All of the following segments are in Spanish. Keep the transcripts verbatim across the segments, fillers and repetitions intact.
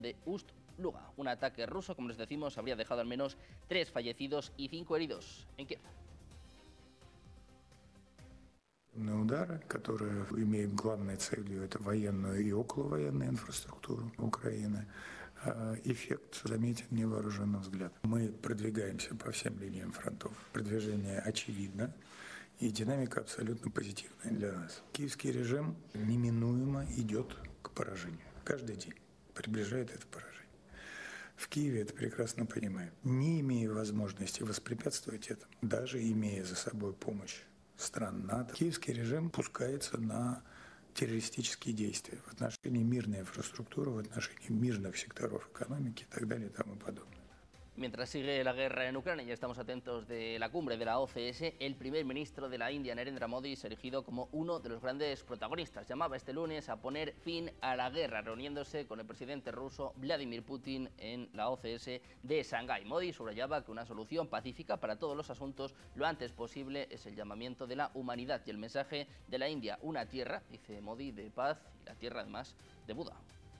de Ust-Luga. Un ataque ruso, como les decimos, habría dejado al menos tres fallecidos y cinco heridos en Kiev. Удары, которые имеют главной целью это военную и околовоенную инфраструктуру Украины, эффект заметен невооруженным взглядом. Мы продвигаемся по всем линиям фронтов. Продвижение очевидно, и динамика абсолютно позитивная для нас. Киевский режим неминуемо идет к поражению. Каждый день приближает это поражение. В Киеве это прекрасно понимают. Не имея возможности воспрепятствовать этому, даже имея за собой помощь стран НАТО, киевский режим пускается на террористические действия в отношении мирной инфраструктуры, в отношении мирных секторов экономики и так далее и тому подобное. Mientras sigue la guerra en Ucrania, ya estamos atentos de la cumbre de la O C S, el primer ministro de la India, Narendra Modi, se ha erigido como uno de los grandes protagonistas. Llamaba este lunes a poner fin a la guerra, reuniéndose con el presidente ruso Vladimir Putin en la O C S de Shanghái. Modi subrayaba que una solución pacífica para todos los asuntos lo antes posible es el llamamiento de la humanidad y el mensaje de la India, una tierra, dice Modi, de paz y la tierra además de Buda.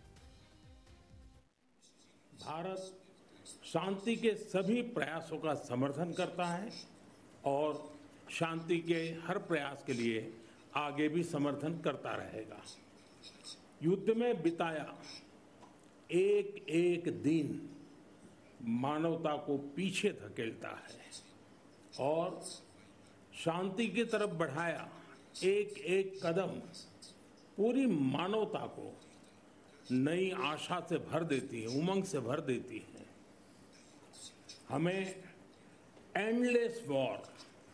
Bharat शांति के सभी प्रयासों का समर्थन करता है और शांति के हर प्रयास के लिए आगे भी समर्थन करता रहेगा। युद्ध में बिताया एक एक दिन मानवता को पीछे धकेलता है और शांति की तरफ बढ़ाया एक एक कदम पूरी मानवता को नई आशा से भर देती है, उमंग से भर देती है। हमें एंडलेस वॉर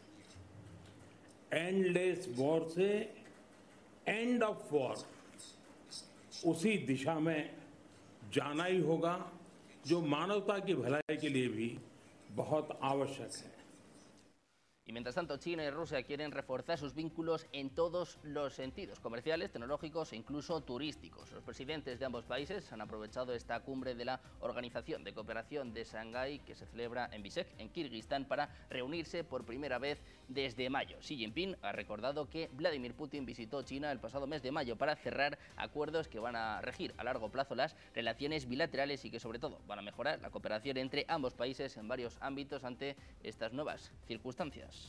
एंडलेस वॉर से एंड ऑफ वॉर उसी दिशा में जाना ही होगा जो मानवता की भलाई के लिए भी बहुत आवश्यक है। Y mientras tanto, China y Rusia quieren reforzar sus vínculos en todos los sentidos, comerciales, tecnológicos e incluso turísticos. Los presidentes de ambos países han aprovechado esta cumbre de la Organización de Cooperación de Shanghái, que se celebra en Bishkek, en Kirguistán, para reunirse por primera vez desde mayo. Xi Jinping ha recordado que Vladimir Putin visitó China el pasado mes de mayo para cerrar acuerdos que van a regir a largo plazo las relaciones bilaterales y que sobre todo van a mejorar la cooperación entre ambos países en varios ámbitos ante estas nuevas circunstancias.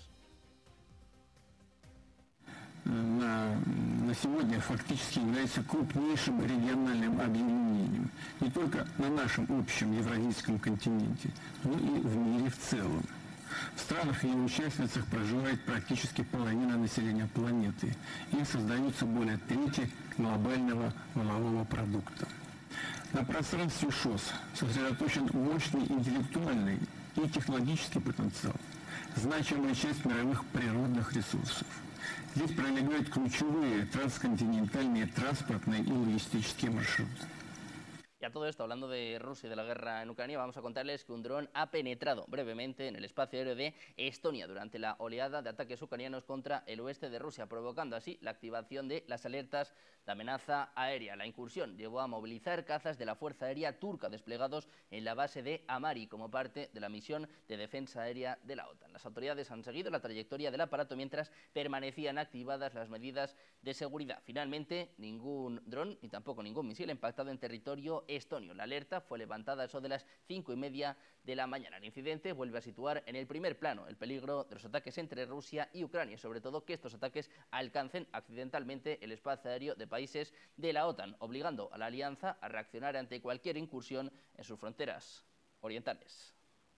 На, на сегодня фактически является крупнейшим региональным объединением не только на нашем общем евразийском континенте, но и в мире в целом. В странах и участницах проживает практически половина населения планеты и создаются более трети глобального валового продукта. На пространстве ШОС сосредоточен мощный интеллектуальный и технологический потенциал, значимая часть мировых природных ресурсов. Здесь пролегают ключевые трансконтинентальные транспортные и логистические маршруты. Y a todo esto, hablando de Rusia y de la guerra en Ucrania, vamos a contarles que un dron ha penetrado brevemente en el espacio aéreo de Estonia durante la oleada de ataques ucranianos contra el oeste de Rusia, provocando así la activación de las alertas de amenaza aérea. La incursión llevó a movilizar cazas de la Fuerza Aérea Turca desplegados en la base de Amari como parte de la misión de defensa aérea de la OTAN. Las autoridades han seguido la trayectoria del aparato mientras permanecían activadas las medidas de seguridad. Finalmente, ningún dron ni tampoco ningún misil ha impactado en territorio estonio. La alerta fue levantada a eso de las cinco y media de la mañana. El incidente vuelve a situar en el primer plano el peligro de los ataques entre Rusia y Ucrania, sobre todo que estos ataques alcancen accidentalmente el espacio aéreo de países de la OTAN, obligando a la alianza a reaccionar ante cualquier incursión en sus fronteras orientales.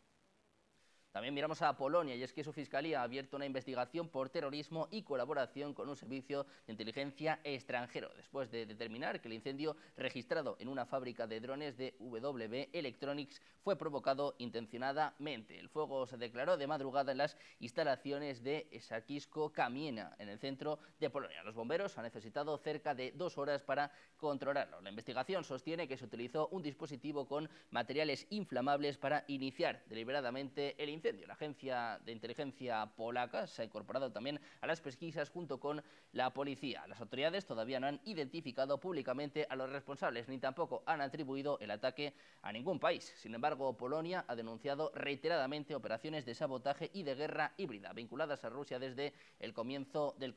También miramos a Polonia, y es que su fiscalía ha abierto una investigación por terrorismo y colaboración con un servicio de inteligencia extranjero, después de determinar que el incendio registrado en una fábrica de drones de W B Electronics fue provocado intencionadamente. El fuego se declaró de madrugada en las instalaciones de Sakisko-Kamienia, en el centro de Polonia. Los bomberos han necesitado cerca de dos horas para controlarlo. La investigación sostiene que se utilizó un dispositivo con materiales inflamables para iniciar deliberadamente el incendio. La agencia de inteligencia polaca se ha incorporado también a las pesquisas junto con la policía. Las autoridades todavía no han identificado públicamente a los responsables ni tampoco han atribuido el ataque a ningún país. Sin embargo, Polonia ha denunciado reiteradamente operaciones de sabotaje y de guerra híbrida vinculadas a Rusia desde el comienzo del